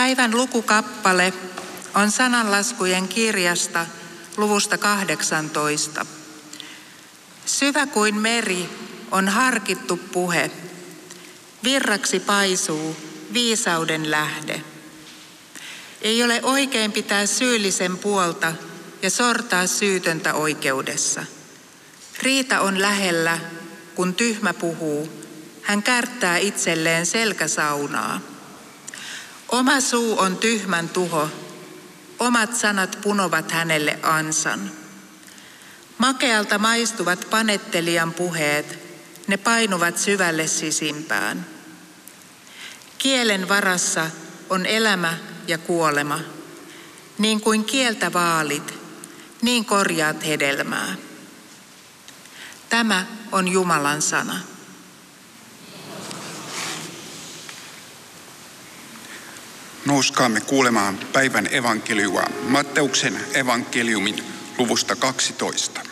Päivän lukukappale on Sananlaskujen kirjasta luvusta 18. Syvä kuin meri on harkittu puhe, virraksi paisuu viisauden lähde. Ei ole oikein pitää syyllisen puolta ja sortaa syytöntä oikeudessa. Riita on lähellä, kun tyhmä puhuu, hän kärttää itselleen selkäsaunaa. Oma suu on tyhmän tuho, omat sanat punovat hänelle ansan. Makealta maistuvat panettelijan puheet, ne painuvat syvälle sisimpään. Kielen varassa on elämä ja kuolema. Niin kuin kieltä vaalit, niin korjaat hedelmää. Tämä on Jumalan sana. Nouskaamme kuulemaan päivän evankeliumia Matteuksen evankeliumin luvusta 12.